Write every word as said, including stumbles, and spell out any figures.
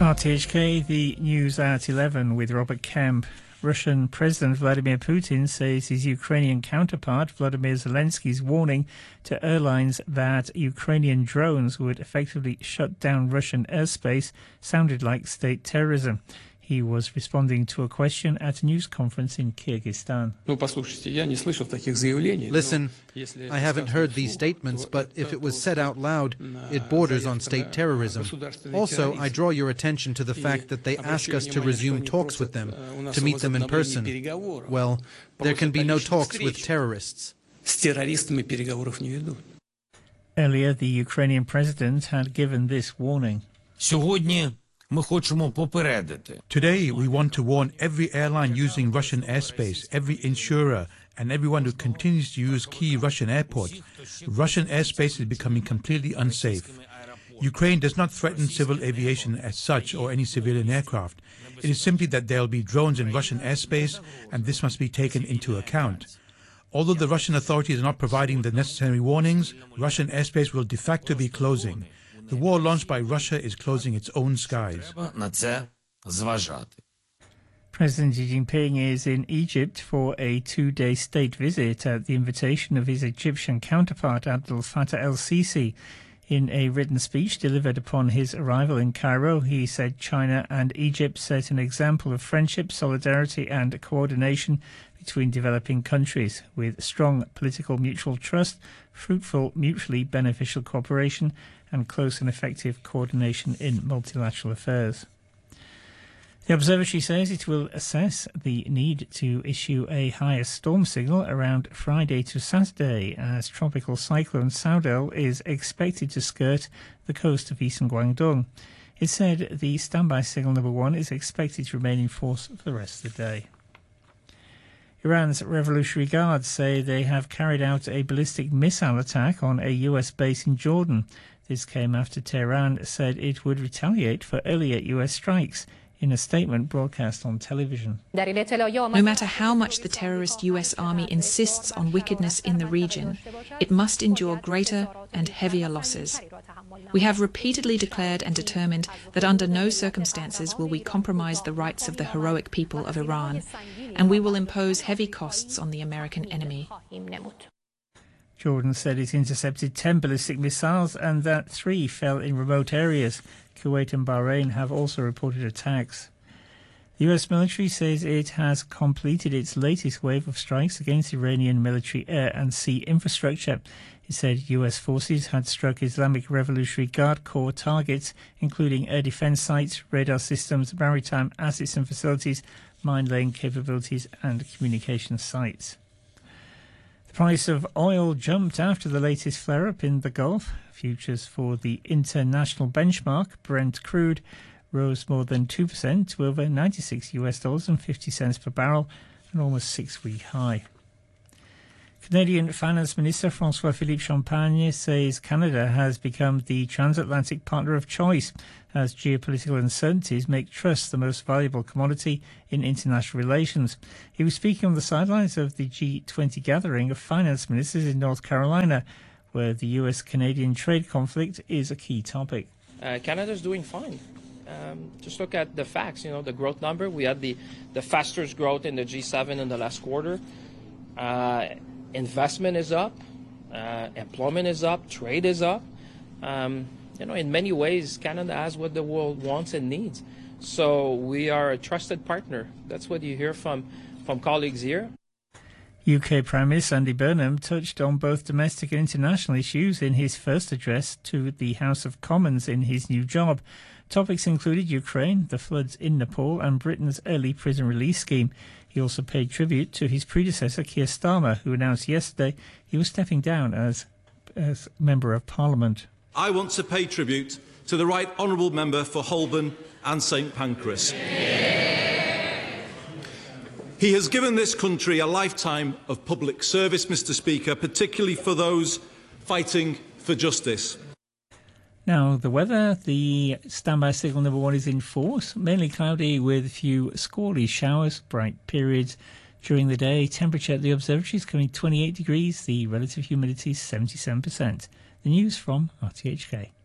R T H K, the news at eleven with Robert Kemp. Russian President Vladimir Putin says his Ukrainian counterpart Vladimir Zelensky's warning to airlines that Ukrainian drones would effectively shut down Russian airspace sounded like state terrorism. He was responding to a question at a news conference in Kyrgyzstan. Listen, I haven't heard these statements, but if it was said out loud, it borders on state terrorism. Also, I draw your attention to the fact that they ask us to resume talks with them, to meet them in person. Well, there can be no talks with terrorists. Earlier, the Ukrainian president had given this warning. Today, we want to warn every airline using Russian airspace, every insurer, and everyone who continues to use key Russian airports. Russian airspace is becoming completely unsafe. Ukraine does not threaten civil aviation as such or any civilian aircraft. It is simply that there will be drones in Russian airspace, and this must be taken into account. Although the Russian authorities are not providing the necessary warnings, Russian airspace will de facto be closing. The war launched by Russia is closing its own skies. President Xi Jinping is in Egypt for a two-day state visit at the invitation of his Egyptian counterpart Abdel Fattah el-Sisi. In a written speech delivered upon his arrival in Cairo, he said China and Egypt set an example of friendship, solidarity and coordination between developing countries, with strong political mutual trust, fruitful mutually beneficial cooperation and close and effective coordination in multilateral affairs. The observatory says it will assess the need to issue a higher storm signal around Friday to Saturday, as tropical cyclone Saudel is expected to skirt the coast of eastern Guangdong. It said the standby signal number one is expected to remain in force for the rest of the day. Iran's Revolutionary Guards say they have carried out a ballistic missile attack on a U S base in Jordan. This came after Tehran said it would retaliate for earlier U S strikes in a statement broadcast on television. No matter how much the terrorist U S army insists on wickedness in the region, it must endure greater and heavier losses. We have repeatedly declared and determined that under no circumstances will we compromise the rights of the heroic people of Iran, and we will impose heavy costs on the American enemy. Jordan said it intercepted ten ballistic missiles and that three fell in remote areas. Kuwait and Bahrain have also reported attacks. The U S military says it has completed its latest wave of strikes against Iranian military air and sea infrastructure. It said U S forces had struck Islamic Revolutionary Guard Corps targets, including air defense sites, radar systems, maritime assets and facilities, mine-laying capabilities and communication sites. The price of oil jumped after the latest flare-up in the Gulf. Futures for the international benchmark, Brent crude, rose more than two percent to over ninety-six US dollars and fifty cents per barrel, an almost six-week high. Canadian Finance Minister François-Philippe Champagne says Canada has become the transatlantic partner of choice as geopolitical uncertainties make trust the most valuable commodity in international relations. He was speaking on the sidelines of the G twenty gathering of finance ministers in North Carolina, where the U S Canadian trade conflict is a key topic. Uh, Canada's doing fine. Um, just look at the facts, you know, the growth number. We had the, the fastest growth in the G seven in the last quarter. Uh, investment is up, uh, employment is up, trade is up. Um, you know, in many ways, Canada has what the world wants and needs. So we are a trusted partner. That's what you hear from, from colleagues here. U K Prime Minister Andy Burnham touched on both domestic and international issues in his first address to the House of Commons in his new job. Topics included Ukraine, the floods in Nepal and Britain's early prison release scheme. He also paid tribute to his predecessor Keir Starmer, who announced yesterday he was stepping down as, as Member of Parliament. I want to pay tribute to the Right Honourable Member for Holborn and St Pancras. He has given this country a lifetime of public service, Mr Speaker, particularly for those fighting for justice. Now, the weather, the standby signal number one is in force, mainly cloudy with a few squally showers, bright periods during the day. Temperature at the observatory is coming twenty-eight degrees, the relative humidity is seventy-seven percent. The news from R T H K.